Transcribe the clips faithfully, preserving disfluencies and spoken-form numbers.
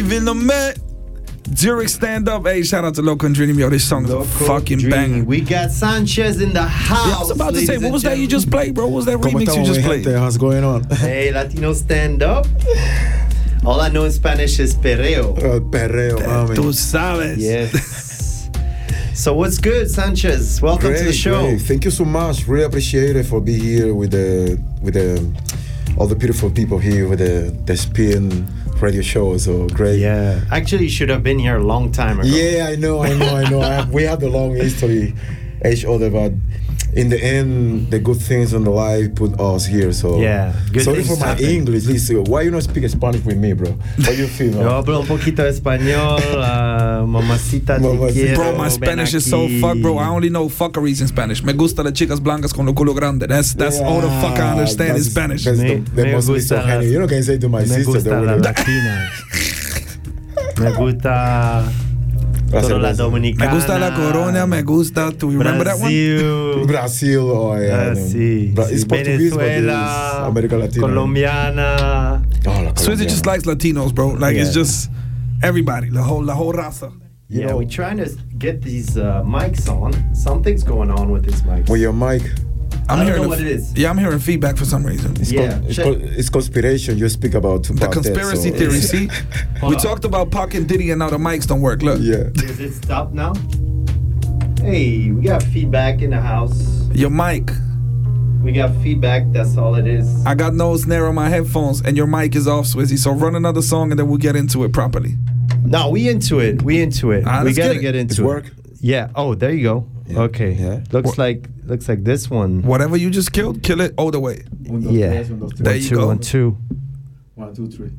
Living the man. Zurich stand up. Hey, shout out to Loco and Dream. Yo, this song is a fucking banger. We got Sanchez in the house. Yeah, I was about to say, what was that you just played, bro? What was that remix you just played? How's going on? Hey, Latino stand up. All I know in Spanish is perreo. Uh, perreo, mami. Tú sabes. Yes. So what's good, Sanchez? Welcome Great, to the show. Great. Thank you so much. Really appreciate it for being here with the with the all the beautiful people here with the the spin radio show. So great. Yeah. Actually, you should have been here a long time ago. Yeah, I know, I know, I know. I have, we have the long history, each other, but in the end, the good things in the life put us here. So yeah, good sorry things for my happen. English. Listen, why you not speak Spanish with me, bro? How you feel? Yo hablo un poquito de español, uh, mamacita te Mamacita. quiero. Bro, my Spanish is so fuck, bro. I only know fuckeries in Spanish. Me gusta las chicas blancas con lo culo grande. That's that's Yeah, all the fuck I understand in that's- Spanish. That's Me- the, they me must be so gusta handy. las- You know, can say to my Me sister. gusta they la would- latina. Me gusta toda la dominicana. Me gusta la corona, me gusta. Do you remember that one? Brazil. Brazil, oh yeah. Ah, no. sí. Bra- it's Sí, Portuguese, but Venezuela, it's America Latina. colombiana. Oh, la Swizzy Colombiana. just likes Latinos, bro. Like, it's Yeah. just everybody. La whole, la whole raza. You Yeah, know, we're trying to get these uh, mics on. Something's going on with these mics. with your mic, I'm I don't hearing know the- what it is. Yeah, I'm hearing feedback for some reason. it's, Yeah, con- it's, check. con- it's conspiration. You speak about The Tupac death, conspiracy so- theory, see? Hold We on. talked about Pac and Diddy and now the mics don't work. Look. Yeah. Is it stopped now? Hey, we got feedback in the house. Your mic. We got feedback. That's all it is. I got no snare on my headphones and your mic is off, Swizzy. So run another song and then we'll get into it properly. No, we into it. We into it. Ah, we let's gotta get it. get into It's it. work. Yeah. Oh, there you go. Yeah. Okay. Yeah. Looks like looks like this one. Whatever you just killed, kill it all the way. Yeah. There One, you two, go. one, two. One, two, three.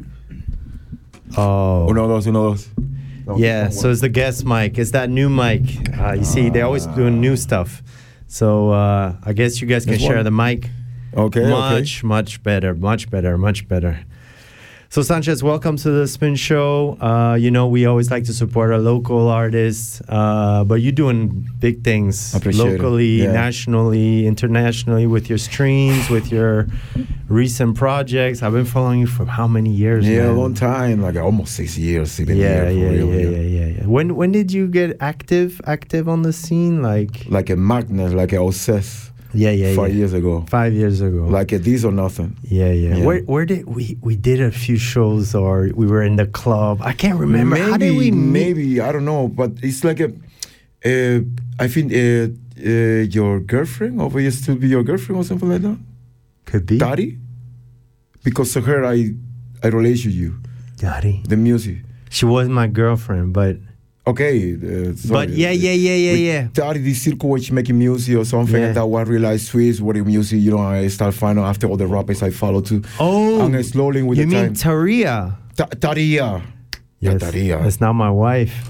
Oh. Uno, dos, uno, dos. No, Yeah, one. so it's the guest mic. It's that new mic. Uh, you see, they're always doing new stuff. So uh, I guess you guys can This share one? the mic. Okay, Much, much better, much better, much better. So Sanchez, welcome to the Spin Show. Uh, you know, we always like to support our local artists, uh, but you're doing big things Appreciate it. locally, Yeah. nationally, internationally with your streams, with your recent projects. I've been following you for how many years? Yeah, a man? long time, like almost six years. Even Yeah, here, yeah, for yeah, real, yeah, yeah, yeah. When when did you get active active on the scene? Like Like a magnet, like a obsessed. yeah, yeah, Five yeah. years ago. Five years ago. Like a this or nothing. yeah, yeah, Yeah. Where where did we we did a few shows or we were in the club? I can't remember. Maybe, How did we meet? maybe I don't know, but it's like a. Uh, I think uh, uh, your girlfriend, or used to be your girlfriend or something like that. Could be. Daddy, because of her, I I relate with you. Daddy. The music. She was my girlfriend, but Okay, uh, sorry. but yeah, yeah, yeah, yeah, With yeah. Daddy, this circle when she making music or something Yeah. like that. One realize Swiss, what the music, you know, I start finding out after all the rappers I follow too. Oh, And it's slowly with you the mean time. Taria? Ta- Taria. Yeah, Yes, Taria. that's not my wife.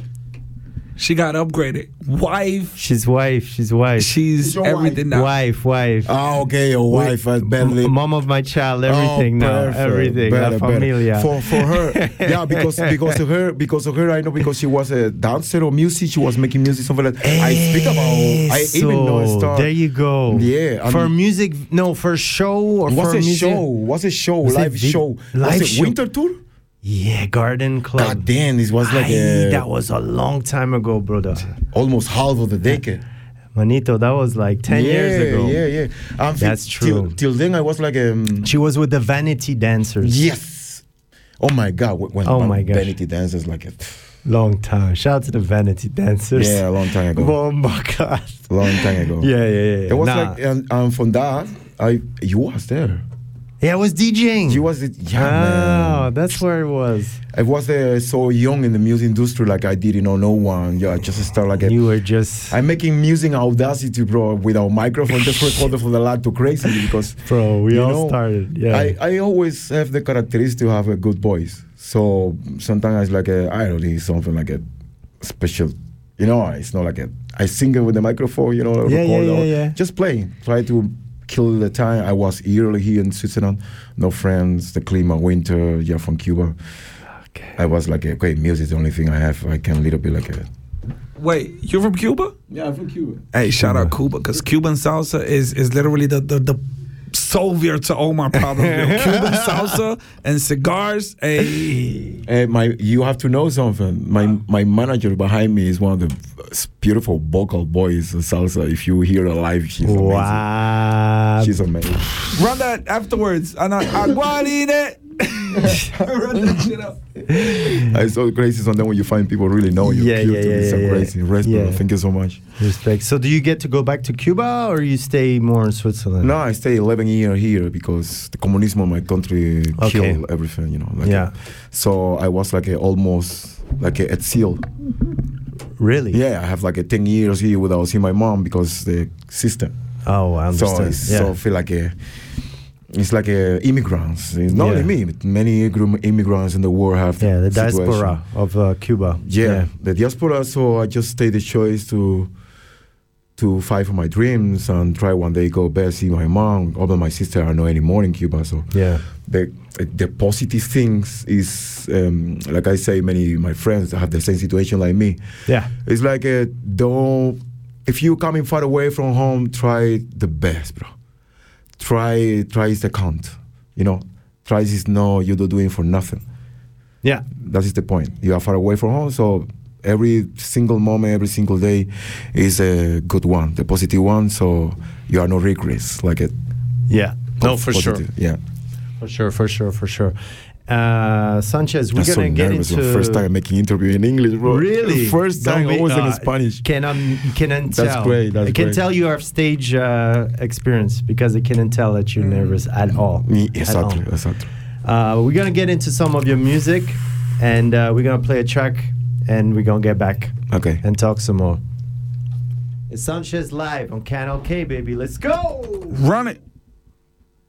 She got upgraded. Wife. She's wife. She's wife. She's your everything now. wife, wife. Ah, okay, your wife, uh, Bentley. M- mom of my child, everything Oh, now, perfect. everything, Better, la better. familia. For for her, yeah, because because of her, because of her, I know because she was a dancer or music, she was making music, something like that. I speak about. I even know a So, star. there you go. Yeah, I for mean- music, no, for show or What's for a music. show? What's a show? Was it Live vid- show? live was it show? Winter tour? Yeah, Garden Club. God damn, this was like Ay, a, that was a long time ago, brother. almost half of the decade. Manito, that was like ten yeah, years ago. Yeah, yeah. Um, That's till, true. Till then, I was like um. She was with the Vanity Dancers. Yes. Oh my God! When Oh my gosh. Vanity Dancers like a Long time. Shout out to the Vanity Dancers. yeah, a long time ago. Oh my God. long time ago. Yeah, yeah, yeah. It was Nah. like, and, and from that, I you was there. Yeah, I was DJing. You was it? Yeah, Oh, man. that's where it was. I was uh, so young in the music industry, like I didn't know no one. Yeah, I just started like a, You were just, I'm making music Audacity, bro, without microphone, just recorded for the lad to crazy because bro. We you all know, started. Yeah. I, I always have the characteristic to have a good voice. So sometimes like a, I don't need something like a special, you know, it's not like a, I sing it with the microphone, you know, Yeah, record yeah, yeah, or yeah. just play, try to kill the time. I was yearly here in Switzerland, no friends, the climate, winter, yeah, from Cuba. okay. I was like, okay, music is the only thing I have. I can a little bit like a. Wait, you're from Cuba? Yeah, I'm from Cuba. Hey, shout out Cuba, because Cuban salsa is is literally the, the, the savior to all my problems. Yo. Cuban salsa and cigars. Hey. Uh, my, you have to know something. My my manager behind me is one of the beautiful vocal boys of salsa. If you hear her live, she's amazing. Wow. She's amazing. Run that afterwards. And aguarine. Run that shit up. It's so crazy sometimes when you find people really know you. Yeah, yeah, It's yeah, so yeah, crazy. yeah. Respect. Yeah. Thank you so much. Respect. So do you get to go back to Cuba or you stay more in Switzerland? No, I stay eleven years here because the communism in my country Okay. killed everything, you know. Like Yeah. so I was like a, almost like a exile. Really? Yeah, I have like a ten years here without seeing my mom because the system. Oh, I So understand. it's yeah. so I feel like a, it's like a immigrants. It's not Yeah. only me, but many immigr- immigrants in the world have yeah, the situation. diaspora of uh, Cuba. Yeah, the diaspora. So I just take the choice to to fight for my dreams and try one day go back see my mom. Although my sister are not anymore in Cuba, so Yeah. the the positive things is um, like I say, many of my friends have the same situation like me. Yeah. It's like uh don't if you coming far away from home, try the best, bro. Try try is the count, you know. Try is no you're not doing for nothing. Yeah. That is the point. You are far away from home, so every single moment, every single day is a good one, the positive one. So you are no regrets, like it. Yeah. No, for positive. sure. Yeah. For sure, for sure, for sure. Uh, Sanchez, we're I'm so gonna get nervous. into The first time making interview in English, bro. Really? The first Don't time be- always uh, in Spanish. Cannot, cannot tell. That's great, that's I can great. tell you have stage uh, experience because I cannot tell that you're nervous at all. Me, At exactly, all. exactly. Uh, we're gonna get into some of your music, and uh, we're gonna play a track, and we're gonna get back Okay. and talk some more. It's Sanchez live on Canal K, baby. Let's go. Run it.